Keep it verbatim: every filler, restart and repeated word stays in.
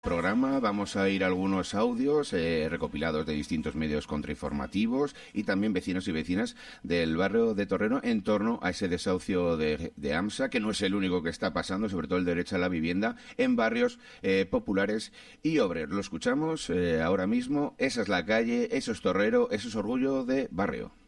Programa vamos a ir a algunos audios eh, recopilados de distintos medios contrainformativos y también vecinos y vecinas del barrio de Torrero en torno a ese desahucio de, de AMSA, que no es el único que está pasando, sobre todo el derecho a la vivienda en barrios eh, populares y obreros. Lo escuchamos eh, ahora mismo. Esa es la calle, eso es Torrero, eso es orgullo de barrio.